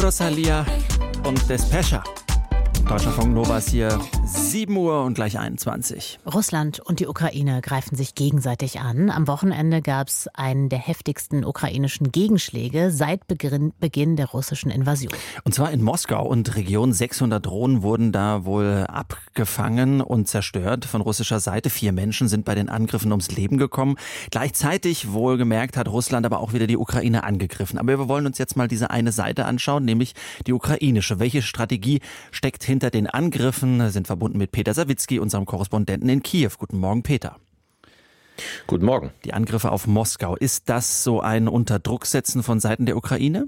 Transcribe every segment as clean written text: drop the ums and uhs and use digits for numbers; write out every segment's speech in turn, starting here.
Rosalia und Despesha. Deutschlandfunk Nova ist hier 7 Uhr und gleich 21. Russland und die Ukraine greifen sich gegenseitig an. Am Wochenende gab es einen der heftigsten ukrainischen Gegenschläge seit Beginn der russischen Invasion. Und zwar in Moskau und Region. 600 Drohnen wurden da wohl abgefangen und zerstört von russischer Seite. 4 Menschen sind bei den Angriffen ums Leben gekommen. Gleichzeitig, wohlgemerkt, hat Russland aber auch wieder die Ukraine angegriffen. Aber wir wollen uns jetzt mal diese eine Seite anschauen, nämlich die ukrainische. Welche Strategie steckt hinter den Angriffen? Sind verbunden mit Peter Sawicki, unserem Korrespondenten in Kiew. Guten Morgen, Peter. Guten Morgen. Die Angriffe auf Moskau, ist das so ein Unterdrucksetzen von Seiten der Ukraine?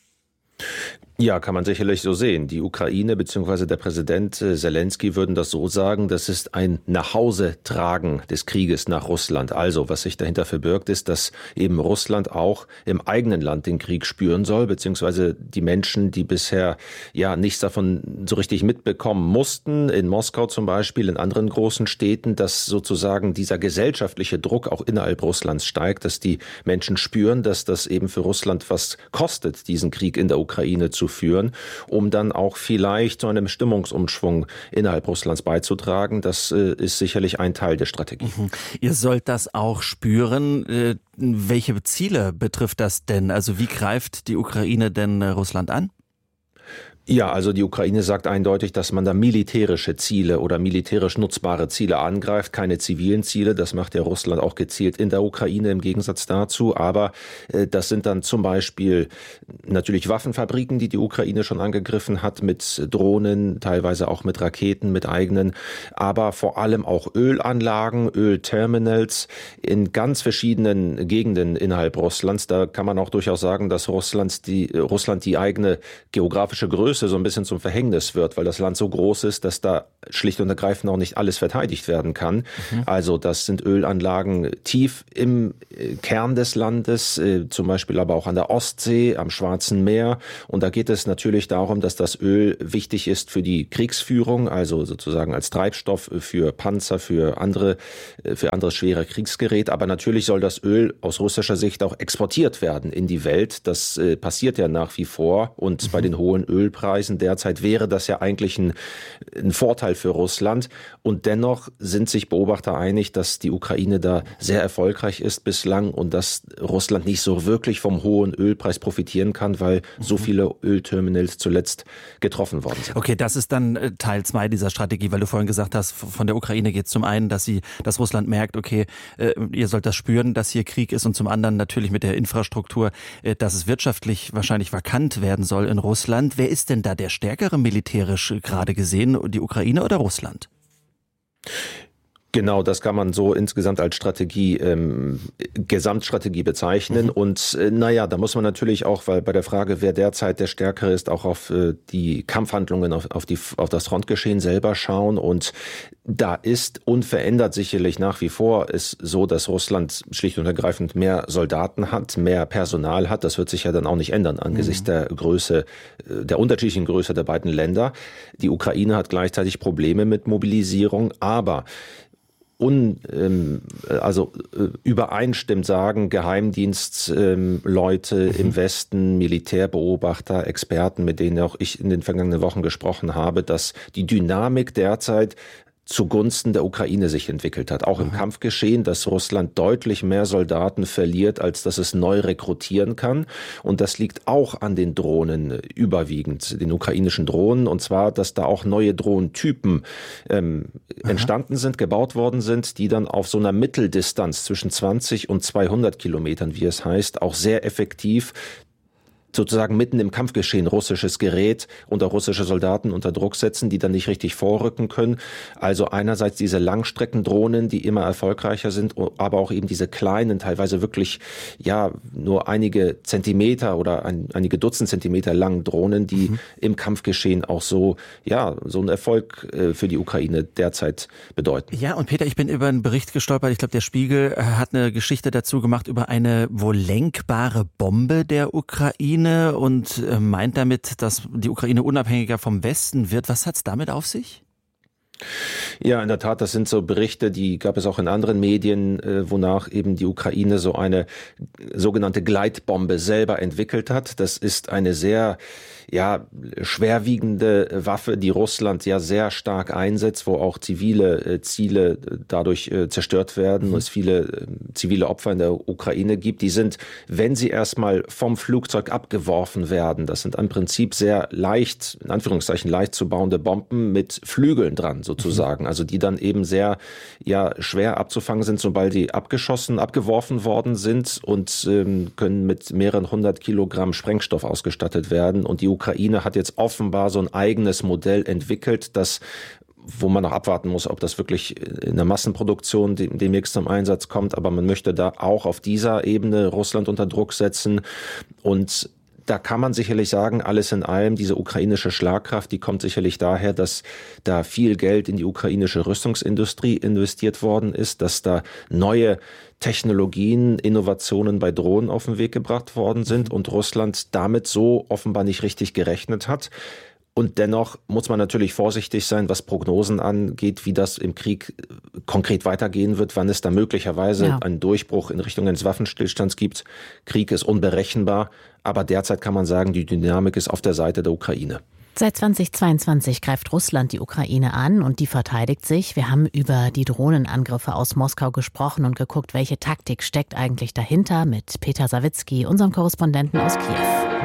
Ja, kann man sicherlich so sehen. Die Ukraine bzw. der Präsident Selenskyj würden das so sagen, das ist ein Nachhausetragen des Krieges nach Russland. Also, was sich dahinter verbirgt, ist, dass eben Russland auch im eigenen Land den Krieg spüren soll, beziehungsweise die Menschen, die bisher ja nichts davon so richtig mitbekommen mussten, in Moskau zum Beispiel, in anderen großen Städten, dass sozusagen dieser gesellschaftliche Druck auch innerhalb Russlands steigt, dass die Menschen spüren, dass das eben für Russland was kostet, diesen Krieg in der Ukraine zu führen, um dann auch vielleicht zu einem Stimmungsumschwung innerhalb Russlands beizutragen. Das ist sicherlich ein Teil der Strategie. Ihr sollt das auch spüren. Welche Ziele betrifft das denn? Also wie greift die Ukraine denn Russland an? Ja, also die Ukraine sagt eindeutig, dass man da militärische Ziele oder militärisch nutzbare Ziele angreift, keine zivilen Ziele. Das macht ja Russland auch gezielt in der Ukraine im Gegensatz dazu. Aber das sind dann zum Beispiel natürlich Waffenfabriken, die Ukraine schon angegriffen hat, mit Drohnen, teilweise auch mit Raketen, mit eigenen, aber vor allem auch Ölanlagen, Ölterminals in ganz verschiedenen Gegenden innerhalb Russlands. Da kann man auch durchaus sagen, dass Russland die eigene geografische Größe so ein bisschen zum Verhängnis wird, weil das Land so groß ist, dass da schlicht und ergreifend auch nicht alles verteidigt werden kann. Also das sind Ölanlagen tief im Kern des Landes, zum Beispiel aber auch an der Ostsee, am Schwarzen Meer. Und da geht es natürlich darum, dass das Öl wichtig ist für die Kriegsführung, also sozusagen als Treibstoff für Panzer, für anderes schwere Kriegsgerät. Aber natürlich soll das Öl aus russischer Sicht auch exportiert werden in die Welt. Das passiert ja nach wie vor. Und bei den hohen Ölpreisen derzeit wäre das ja eigentlich ein Vorteil für Russland. Und dennoch sind sich Beobachter einig, dass die Ukraine da sehr erfolgreich ist bislang und dass Russland nicht so wirklich vom hohen Ölpreis profitieren kann, weil so viele Ölterminals zuletzt getroffen worden sind. Okay, das ist dann Teil 2 dieser Strategie, weil du vorhin gesagt hast, von der Ukraine geht es zum einen, dass Russland merkt, okay, ihr sollt das spüren, dass hier Krieg ist, und zum anderen natürlich mit der Infrastruktur, dass es wirtschaftlich wahrscheinlich vakant werden soll in Russland. Wer ist denn da der Stärkere militärisch gerade gesehen, die Ukraine oder Russland? Genau, das kann man so insgesamt als Gesamtstrategie bezeichnen. Und da muss man natürlich auch, weil bei der Frage, wer derzeit der Stärkere ist, auch auf die Kampfhandlungen, auf das Frontgeschehen selber schauen. Und da ist unverändert sicherlich nach wie vor ist so, dass Russland schlicht und ergreifend mehr Soldaten hat, mehr Personal hat. Das wird sich ja dann auch nicht ändern angesichts der Größe, der unterschiedlichen Größe der beiden Länder. Die Ukraine hat gleichzeitig Probleme mit Mobilisierung, aber übereinstimmt sagen Geheimdienstleute im Westen, Militärbeobachter, Experten, mit denen auch ich in den vergangenen Wochen gesprochen habe, dass die Dynamik derzeit zugunsten der Ukraine sich entwickelt hat. Auch im Kampfgeschehen, dass Russland deutlich mehr Soldaten verliert, als dass es neu rekrutieren kann. Und das liegt auch an den Drohnen überwiegend, den ukrainischen Drohnen. Und zwar, dass da auch neue Drohnentypen entstanden sind, gebaut worden sind, die dann auf so einer Mitteldistanz zwischen 20 und 200 Kilometern, wie es heißt, auch sehr effektiv sozusagen mitten im Kampfgeschehen russisches Gerät und auch russische Soldaten unter Druck setzen, die dann nicht richtig vorrücken können. Also einerseits diese Langstreckendrohnen, die immer erfolgreicher sind, aber auch eben diese kleinen, teilweise wirklich nur einige Zentimeter oder einige Dutzend Zentimeter langen Drohnen, die im Kampfgeschehen auch so einen Erfolg für die Ukraine derzeit bedeuten. Ja, und Peter, ich bin über einen Bericht gestolpert. Ich glaube, der Spiegel hat eine Geschichte dazu gemacht über eine wohl lenkbare Bombe der Ukraine und meint damit, dass die Ukraine unabhängiger vom Westen wird. Was hat's damit auf sich? Ja, in der Tat, das sind so Berichte, die gab es auch in anderen Medien, wonach eben die Ukraine so eine sogenannte Gleitbombe selber entwickelt hat. Das ist eine sehr schwerwiegende Waffe, die Russland ja sehr stark einsetzt, wo auch zivile Ziele dadurch zerstört werden, wo es viele zivile Opfer in der Ukraine gibt. Die sind, wenn sie erstmal vom Flugzeug abgeworfen werden, das sind im Prinzip sehr leicht, in Anführungszeichen leicht zu bauende Bomben mit Flügeln dran sozusagen, also die dann eben sehr schwer abzufangen sind, sobald die abgeworfen worden sind und können mit mehreren 100 Kilogramm Sprengstoff ausgestattet werden. Und die Ukraine hat jetzt offenbar so ein eigenes Modell entwickelt, wo man noch abwarten muss, ob das wirklich in der Massenproduktion demnächst zum Einsatz kommt. Aber man möchte da auch auf dieser Ebene Russland unter Druck setzen. Und da kann man sicherlich sagen, alles in allem, diese ukrainische Schlagkraft, die kommt sicherlich daher, dass da viel Geld in die ukrainische Rüstungsindustrie investiert worden ist, dass da neue Technologien, Innovationen bei Drohnen auf den Weg gebracht worden sind und Russland damit so offenbar nicht richtig gerechnet hat. Und dennoch muss man natürlich vorsichtig sein, was Prognosen angeht, wie das im Krieg konkret weitergehen wird, wann es da möglicherweise einen Durchbruch in Richtung eines Waffenstillstands gibt. Krieg ist unberechenbar, aber derzeit kann man sagen, die Dynamik ist auf der Seite der Ukraine. Seit 2022 greift Russland die Ukraine an und die verteidigt sich. Wir haben über die Drohnenangriffe aus Moskau gesprochen und geguckt, welche Taktik steckt eigentlich dahinter, mit Peter Sawicki, unserem Korrespondenten aus Kiew.